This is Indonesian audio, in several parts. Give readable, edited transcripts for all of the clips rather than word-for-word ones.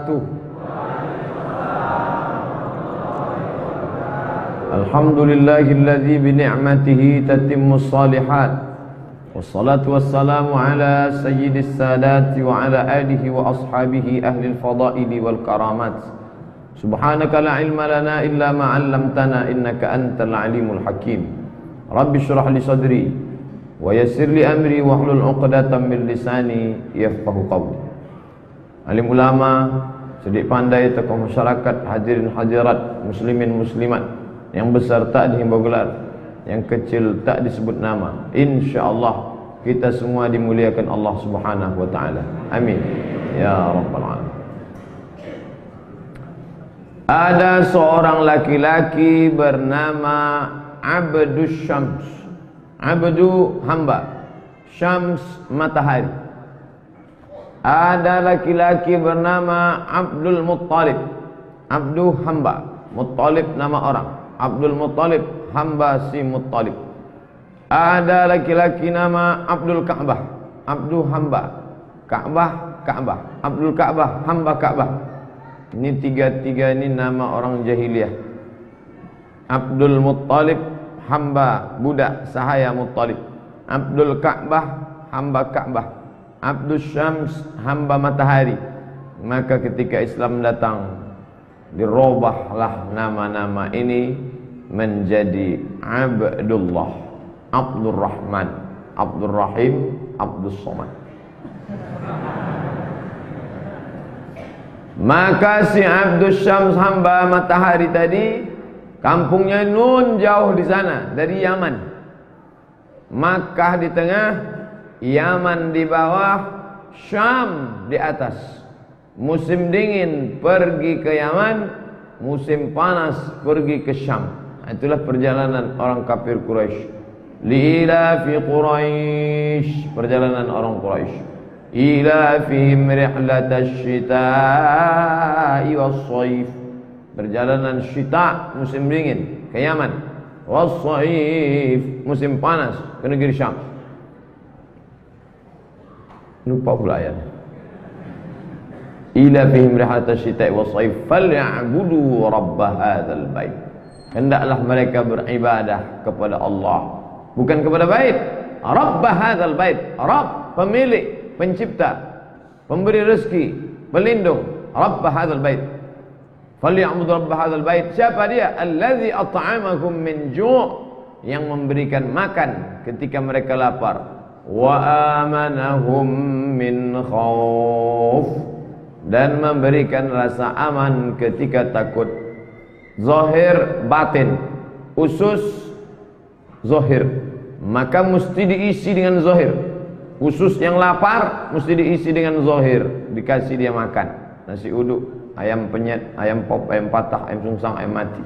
wabarakatuh. Alhamdulillahilladzi bi ni'matihi tatimmus shalihat. Wassalatu wassalamu ala sayyidis sadati wa ala alihi wa ashabihi ahlil fadaili wal karamat. Subhanaka la ilma lana illa ma 'allamtana innaka antal alimul hakim. Rabbi shrah li sadri wa yassir li amri wa hlul 'uqdatam min lisani yafqahu qawli. Alim ulama, sedik pandai, tokoh masyarakat, hadirin hadirat, muslimin muslimat, yang besar tak dihimbau gelar, yang kecil tak disebut nama. InsyaAllah kita semua dimuliakan Allah Subhanahu wa ta'ala. Amin ya rabbal alamin. Ada seorang laki-laki bernama Abdus Syams. Abdu hamba, Syams matahari. Ada laki-laki bernama Abdul Muttalib. Abdu hamba, Muttalib nama orang. Abdul Muttalib hamba si Muttalib. Ada laki-laki nama Abdul Ka'bah. Abdu hamba, Ka'bah, Ka'bah. Abdul Ka'bah, hamba Ka'bah. Ini tiga-tiga ini nama orang jahiliyah. Abdul Muttalib hamba budak sahaya Muttalib. Abdul Ka'bah hamba Ka'bah. Abdul Syams hamba matahari. Maka ketika Islam datang, dirubahlah nama-nama ini menjadi Abdullah, Abdul Rahman, Abdul Rahim, Abdul Somad. Maka si Abdul Syams hamba matahari tadi, kampungnya nun jauh di sana dari Yaman. Makkah di tengah, Yaman di bawah, Syam di atas. Musim dingin pergi ke Yaman, musim panas pergi ke Syam. Itulah perjalanan orang kafir Quraisy. Liila fi Quraisy, perjalanan orang Quraisy. Ila fihim rihlatasy syita'i was-shaif, perjalanan syita musim dingin ke Yaman, was-shaif musim panas ke negeri Syam. Lupa pula ayat. Ila fihim rihlatasy syita'i was-shaif falyabudu rabb hadzal bait. Hendaklah mereka beribadah kepada Allah, bukan kepada bait. Rabb hadzal bait, Rabb pemilik, pencipta, pemberi rezeki, pelindung. Rabb hadzal bait. Falyabudu rabb hadzal bait. Siapa dia? Allazi at'amahum min ju', yang memberikan makan ketika mereka lapar. Wa amanahum min khauf, dan memberikan rasa aman ketika takut. Zahir batin, usus zahir, maka mesti diisi dengan zahir. Usus yang lapar mesti diisi dengan zahir, dikasih dia makan nasi uduk, ayam penyet, ayam pop, ayam patah, ayam sungsang, ayam mati.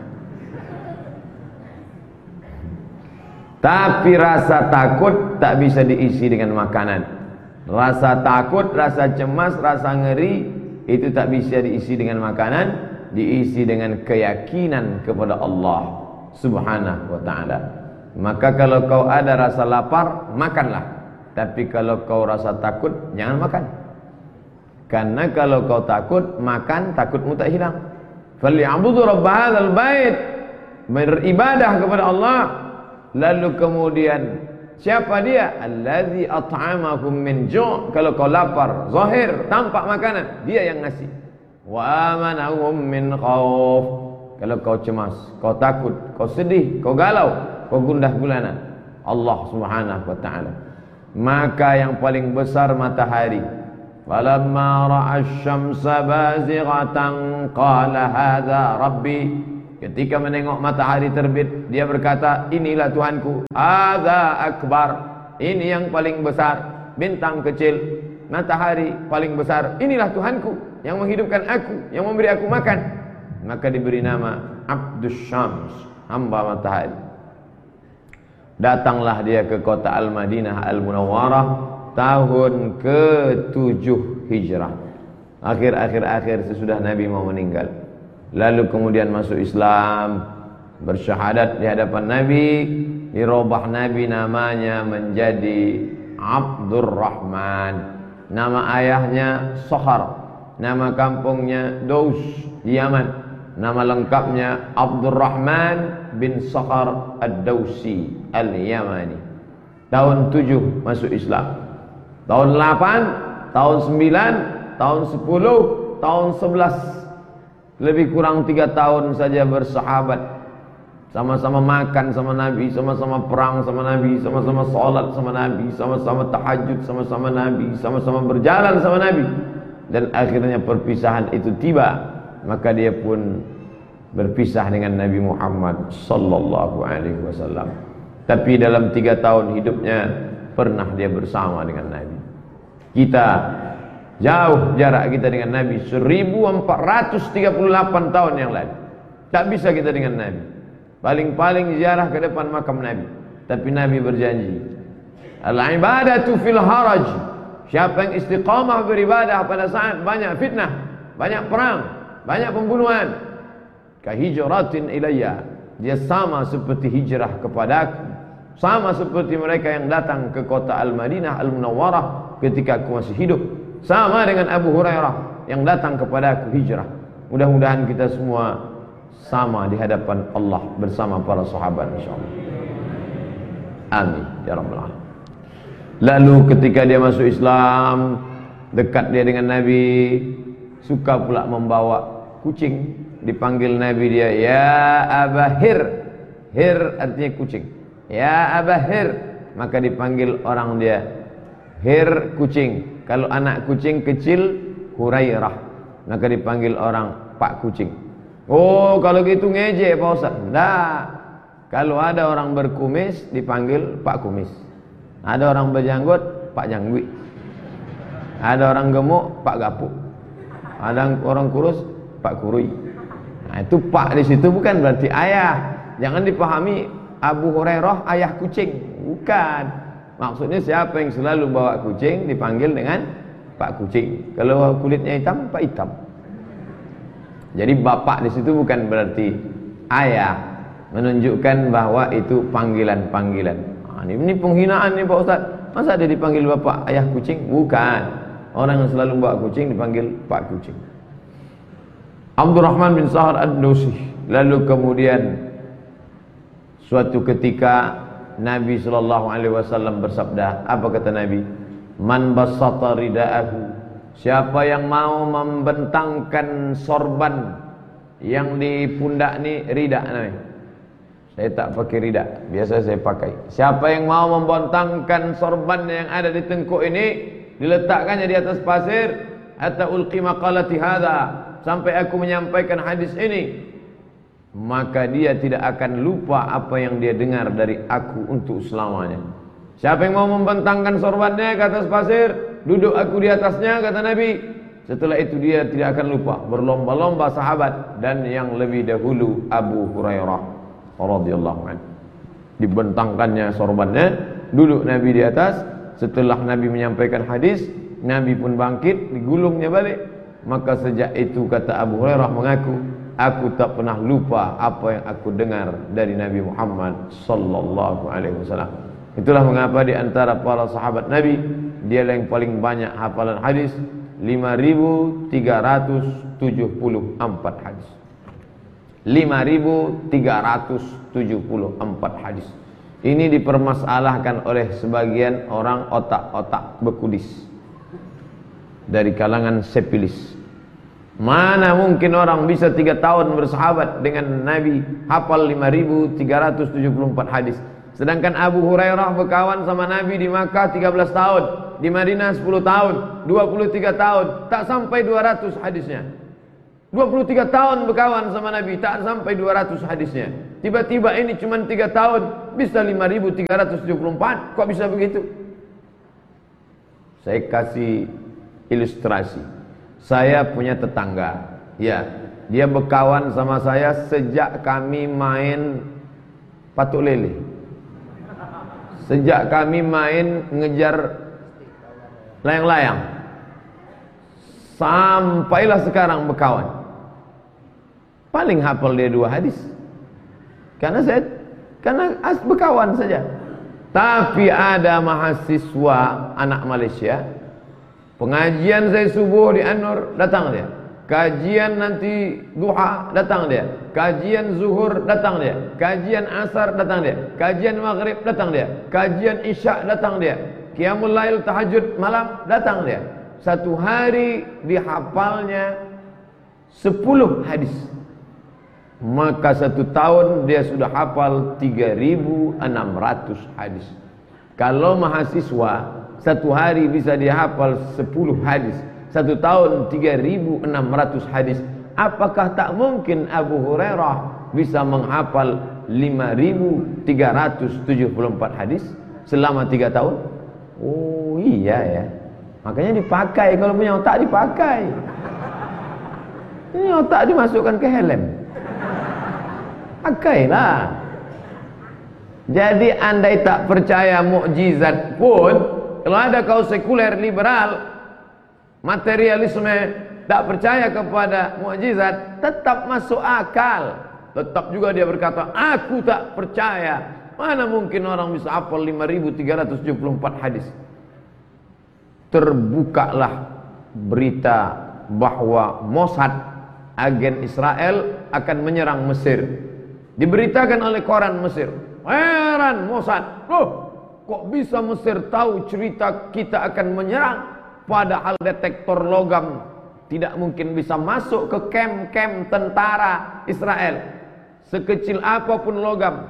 Tapi rasa takut tak bisa diisi dengan makanan. Rasa takut, rasa cemas, rasa ngeri, itu tak bisa diisi dengan makanan. Diisi dengan keyakinan kepada Allah Subhanahu wa ta'ala. Maka kalau kau ada rasa lapar, makanlah. Tapi kalau kau rasa takut, jangan makan. Karena kalau kau takut, makan, takutmu tak hilang. Falyabudu rabb hadzal bait, beribadah kepada Allah. Lalu kemudian siapa dia? Allazi at'amahum min ju'. Kalau kau lapar, zahir, tampak makanan, dia yang ngasih. Wa amanahum min khauf. Kalau kau cemas, kau takut, kau sedih, kau galau, kau gundah gulana, Allah Subhanahu wa ta'ala. Maka yang paling besar matahari. Falamma ra'a asy-syamsa bazighatan qala hadza rabbi. Ketika menengok matahari terbit, dia berkata, inilah Tuhanku. Hadza akbar, ini yang paling besar. Bintang kecil, matahari paling besar, inilah Tuhanku yang menghidupkan aku, yang memberi aku makan. Maka diberi nama Abdus Syams, hamba matahari. Datanglah dia ke kota Al-Madinah Al-Munawwarah tahun ke-7 Hijrah. Akhir sesudah Nabi mau meninggal. Lalu kemudian masuk Islam, bersyahadat di hadapan Nabi, dirubah Nabi namanya menjadi Abdurrahman. Nama ayahnya Sohar, nama kampungnya Daus di Yaman. Nama lengkapnya Abdurrahman bin Sakhar Ad-Dausi Al-Yamani. Tahun 7 masuk Islam. Tahun 8, tahun 9, tahun 10, tahun 11. Lebih kurang 3 tahun saja bersahabat. Sama-sama makan sama Nabi, sama-sama perang sama Nabi, sama-sama sholat sama Nabi, sama-sama tahajud sama-sama Nabi, sama-sama berjalan sama Nabi. Dan akhirnya perpisahan itu tiba, maka dia pun berpisah dengan Nabi Muhammad sallallahu alaihi wasallam. Tapi dalam 3 tahun hidupnya pernah dia bersama dengan Nabi. Kita jauh jarak kita dengan Nabi 1438 tahun yang lalu. Tak bisa kita dengan Nabi. Paling-paling ziarah ke depan makam Nabi. Tapi Nabi berjanji, al-ibadatu fil haraj. Siapa yang istiqamah beribadah pada saat banyak fitnah, banyak perang, banyak pembunuhan, kahijratin ilayya, dia sama seperti hijrah kepadaku, sama seperti mereka yang datang ke kota Al-Madinah Al-Munawwarah ketika aku masih hidup, sama dengan Abu Hurairah yang datang kepadaku hijrah. Mudah-mudahan kita semua sama di hadapan Allah bersama para sahabat insyaallah. Amin ya rabbal alamin. Lalu ketika dia masuk Islam, dekat dia dengan Nabi, suka pula membawa kucing. Dipanggil Nabi dia, ya Abahir. Hir artinya kucing. Ya Abahir. Maka dipanggil orang dia, Hir kucing. Kalau anak kucing kecil, Hurairah. Maka dipanggil orang Pak kucing. Oh, kalau gitu ngejek Pak Ustaz. Enggak. Kalau ada orang berkumis dipanggil Pak Kumis. Ada orang berjanggut Pak Janggut. Ada orang gemuk Pak Gapuk. Ada orang kurus Pak Kurui. Nah, itu Pak di situ bukan berarti ayah. Jangan dipahami Abu Hurairah ayah kucing. Bukan. Maksudnya siapa yang selalu bawa kucing dipanggil dengan Pak Kucing. Kalau kulitnya hitam, Pak Hitam. Jadi bapak di situ bukan berarti ayah, menunjukkan bahwa itu panggilan-panggilan. Ini penghinaan nih Pak Ustaz. Masa dia dipanggil bapak ayah kucing? Bukan. Orang yang selalu bawa kucing dipanggil Pak Kucing. Abdurrahman bin Sakhar Ad-Dausi. Lalu kemudian suatu ketika Nabi sallallahu alaihi wasallam bersabda, apa kata Nabi? Man bassata ridaahu, siapa yang mau membentangkan sorban yang di pundak ni, rida namanya. Saya tak pakai rida, biasa saya pakai. Siapa yang mau membentangkan sorban yang ada di tengkuk ini, diletakkannya di atas pasir, hatta ulqi maqalati hadza, sampai aku menyampaikan hadis ini, maka dia tidak akan lupa apa yang dia dengar dari aku untuk selamanya. Siapa yang mau membentangkan sorbannya ke atas pasir, duduk aku di atasnya, kata Nabi. Setelah itu dia tidak akan lupa. Berlomba-lomba sahabat, dan yang lebih dahulu Abu Hurairah radhiyallahu anhu. Dibentangkannya sorbannya, duduk Nabi di atas. Setelah Nabi menyampaikan hadis, Nabi pun bangkit, digulungnya balik. Maka sejak itu kata Abu Hurairah mengaku, aku tak pernah lupa apa yang aku dengar dari Nabi Muhammad sallallahu alaihi wasallam. Itulah mengapa di antara para sahabat Nabi, dia yang paling banyak hafalan hadis, 5.374 hadis. 5.374 hadis. Ini dipermasalahkan oleh sebagian orang otak-otak bekudis dari kalangan sepilis. Mana mungkin orang bisa 3 tahun bersahabat dengan Nabi, hafal 5.374 hadis. Sedangkan Abu Hurairah berkawan sama Nabi di Makkah 13 tahun, di Madinah 10 tahun, 23 tahun, tak sampai 200 hadisnya. 23 tahun berkawan sama Nabi, tak sampai 200 hadisnya. Tiba-tiba ini cuma 3 tahun, bisa 5.374. Kok bisa begitu? Saya kasih ilustrasi. Saya punya tetangga, ya, dia berkawan sama saya sejak kami main patuk lele, sejak kami main ngejar layang-layang, sampailah sekarang berkawan. Paling hafal dia 2 hadis, karena berkawan saja. Tapi ada mahasiswa anak Malaysia, Pengajian saya subuh di An-Nur, datang dia. Kajian nanti duha, datang dia. Kajian zuhur, datang dia. Kajian asar, datang dia. Kajian maghrib, datang dia. Kajian isya, datang dia. Qiyamul lail, tahajud malam, datang dia. Satu hari dihafalnya 10 hadis. Maka satu tahun dia sudah hafal 3.600 hadis. Kalau mahasiswa satu hari bisa dihafal 10 hadis, satu tahun 3.600 hadis. Apakah tak mungkin Abu Hurairah bisa menghafal 5.374 hadis selama 3 tahun? Oh iya ya. Makanya dipakai, kalau punya otak dipakai. Ini otak dimasukkan ke helm. Pakailah. Jadi andai tak percaya mukjizat pun, kalau ada kau sekuler, liberal, materialisme, tak percaya kepada mukjizat, tetap masuk akal. Tetap juga dia berkata, aku tak percaya. Mana mungkin orang bisa hafal 5.374 hadis. Terbukalah berita bahwa Mossad, agen Israel, akan menyerang Mesir. Diberitakan oleh koran Mesir. Heran Mossad, loh, kok bisa Mesir tahu cerita kita akan menyerang? Padahal detektor logam tidak mungkin bisa masuk ke kem-kem tentara Israel. Sekecil apapun logam,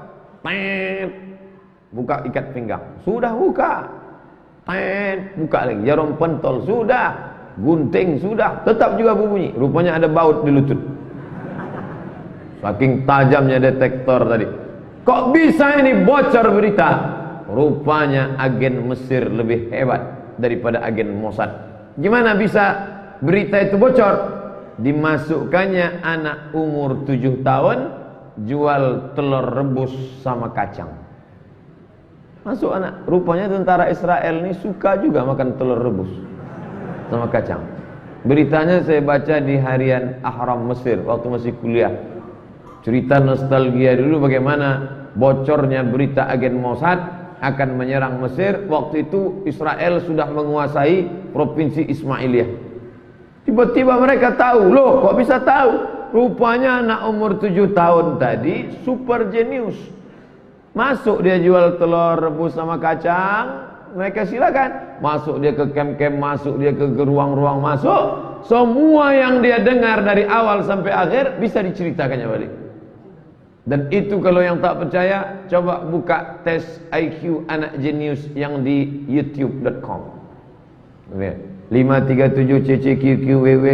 buka ikat pinggang, sudah buka. Buka lagi, jarum pentol sudah, gunting sudah, tetap juga berbunyi. Rupanya ada baut di lutut. Saking tajamnya detektor tadi. Kok bisa ini bocor berita? Rupanya agen Mesir lebih hebat daripada agen Mossad. Gimana bisa berita itu bocor? Dimasukkannya anak umur 7 tahun jual telur rebus sama kacang. Masuk anak. Rupanya tentara Israel ini suka juga makan telur rebus sama kacang. Beritanya saya baca di harian Ahram Mesir waktu masih kuliah. Cerita nostalgia dulu bagaimana bocornya berita agen Mossad akan menyerang Mesir. Waktu itu Israel sudah menguasai provinsi Ismailiyah. Tiba-tiba mereka tahu, loh kok bisa tahu? Rupanya anak umur 7 tahun tadi super jenius. Masuk dia jual telur rebus sama kacang, mereka silakan. Masuk dia ke kem-kem, masuk dia ke ruang-ruang masuk. Semua yang dia dengar dari awal sampai akhir bisa diceritakannya balik. Dan itu kalau yang tak percaya, coba buka tes IQ anak jenius yang di youtube.com. 537 CCQQWW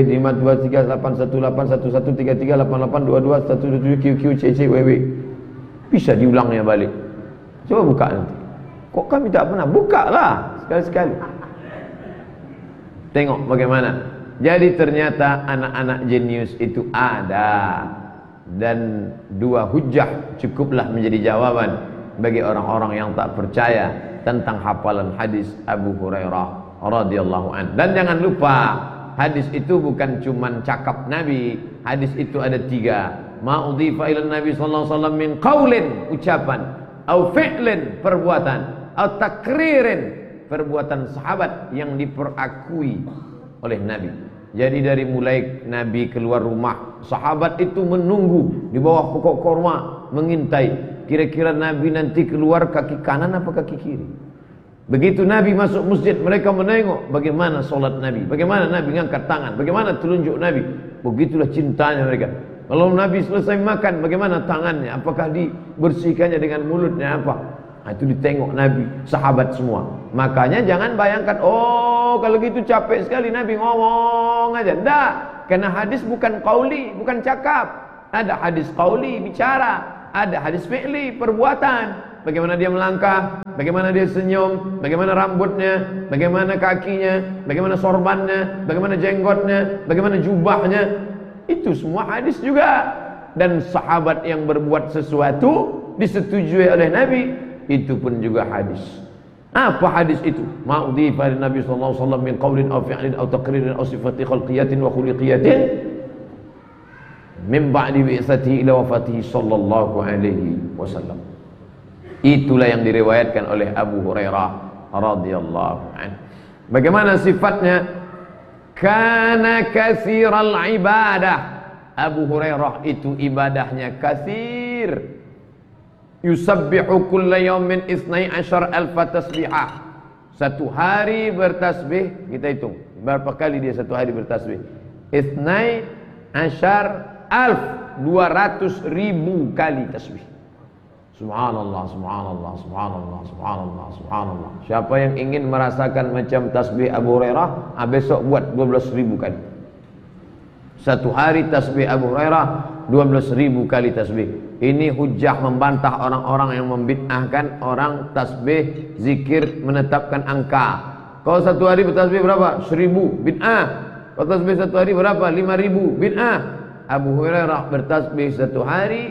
52381181133882217QQCCWW. Bisa diulangnya balik. Coba buka nanti. Kok kami tak pernah? Buka lah sekali-sekali. Tengok bagaimana. Jadi ternyata anak-anak jenius itu ada. Dan 2 hujjah cukuplah menjadi jawaban bagi orang-orang yang tak percaya tentang hafalan hadis Abu Hurairah radhiyallahu an. Dan jangan lupa, hadis itu bukan cuman cakap Nabi. Hadis itu ada 3. Ma udhifa ila Nabi sallallahu alaihi wasallam min qaulin, ucapan, au fi'lin, perbuatan, au takririn, perbuatan sahabat yang diperakui oleh Nabi. Jadi dari mulai Nabi keluar rumah, sahabat itu menunggu di bawah pokok kurma, mengintai kira-kira Nabi nanti keluar kaki kanan apa kaki kiri. Begitu Nabi masuk masjid, mereka menengok bagaimana solat Nabi, bagaimana Nabi ngangkat tangan, bagaimana telunjuk Nabi. Begitulah cintanya mereka. Kalau Nabi selesai makan, bagaimana tangannya, apakah dibersihkannya dengan mulutnya apa. Nah, itu ditengok Nabi, sahabat semua. Makanya jangan bayangkan, oh kalau gitu capek sekali Nabi ngomong aja. Enggak, karena hadis bukan qauli, bukan cakap. Ada hadis qauli, bicara. Ada hadis fi'li, perbuatan. Bagaimana dia melangkah, bagaimana dia senyum, bagaimana rambutnya, bagaimana kakinya, bagaimana sorbannya, bagaimana jenggotnya, bagaimana jubahnya. Itu semua hadis juga. Dan sahabat yang berbuat sesuatu disetujui oleh Nabi, itu pun juga hadis. Apa hadis itu? Ma'udhifa Nabi sallallahu alaihi wasallam min qaulin aw fi'lin aw taqririn aw sifati khalqiyatin wa khuliqiyatin min ba'di bi'tsatihi ila wafatihi sallallahu alaihi wasallam. Itulah yang diriwayatkan oleh Abu Hurairah radhiyallahu anhu. Bagaimana sifatnya? Kana katsiral ibadah. Abu Hurairah itu ibadahnya katsir. Yusabbihu kulla yawmin 12,000 tasbihah. Satu hari bertasbih, kita hitung berapa kali dia satu hari bertasbih. 12,200,000 kali tasbih. Subhanallah, subhanallah, subhanallah, subhanallah, subhanallah. Siapa yang ingin merasakan macam tasbih Abu Hurairah, besok buat 12,000 kali. Satu hari tasbih Abu Hurairah 12,000 kali tasbih. Ini hujjah membantah orang-orang yang membid'ahkan orang tasbih, zikir, menetapkan angka. Kau satu hari bertasbih berapa? 1,000, bid'ah. Kau tasbih satu hari berapa? 5,000, bid'ah. Abu Hurairah bertasbih satu hari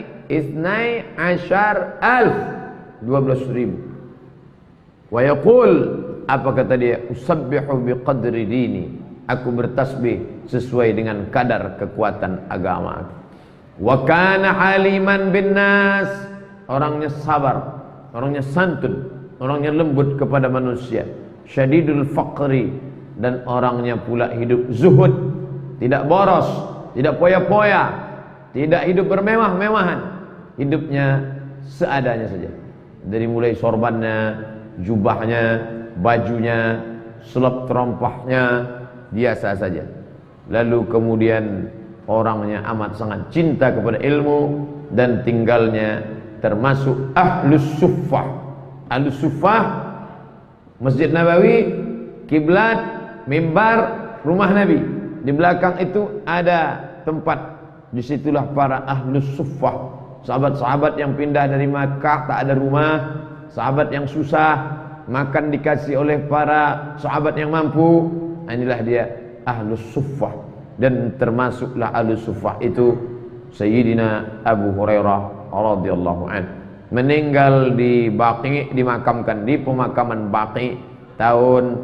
12,000, 12,000. Wa yaqul, apa kata dia? Usabbihu biqadri dini. Aku bertasbih sesuai dengan kadar kekuatan agama. Wa kana haliman bin nas. Orangnya sabar, orangnya santun, orangnya lembut kepada manusia. Syadidul faqri, dan orangnya pula hidup zuhud, tidak boros, tidak poya-poya, tidak hidup bermewah-mewahan. Hidupnya seadanya saja. Dari mulai sorbannya, jubahnya, bajunya, selop terompahnya, biasa saja. Lalu kemudian orangnya amat sangat cinta kepada ilmu dan tinggalnya termasuk ahlus suffah. Ahlus suffah, Masjid Nabawi, kiblat, mimbar, rumah Nabi. Di belakang itu ada tempat. Disitulah para ahlus suffah. Sahabat-sahabat yang pindah dari Makkah tak ada rumah, sahabat yang susah, makan dikasih oleh para sahabat yang mampu. Inilah dia ahlus suffah. Dan termasuklah ahlus suffah itu Sayyidina Abu Hurairah radhiyallahu anhu. Meninggal di Baqi, dimakamkan di pemakaman Baqi tahun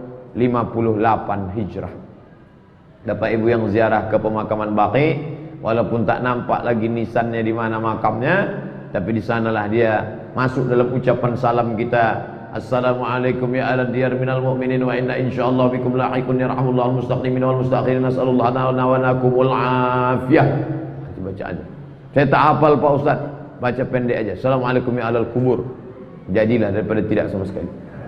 58 Hijrah. Bapak Ibu yang ziarah ke pemakaman Baqi, walaupun tak nampak lagi nisannya di mana makamnya, tapi di sanalah dia masuk dalam ucapan salam kita. Assalamualaikum ya ala diyar minal mu'minin wa inna insyaallah bikum lahiqun yarhamullahu al-mustaqdimin wal mustaakhirin nasallallahu lana wa lakumul afiyah. Baca aja. Saya tak hafal Pak Ustaz, baca pendek aja. Assalamualaikum ya alal kubur. Jadilah daripada tidak sama sekali.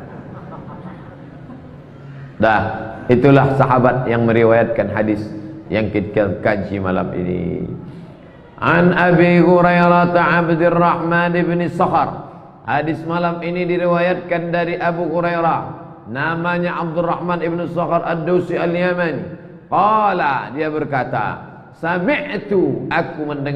Dah, itulah sahabat yang meriwayatkan hadis yang kita kaji malam ini. An Abi Hurairah Abdurrahman bin Sakhar. Hadis malam ini diriwayatkan dari Abu Hurairah, namanya Abdurrahman ibn Sakhar Ad-Dausi Al-Yamani. Qala, dia berkata, sami'tu, aku mendengar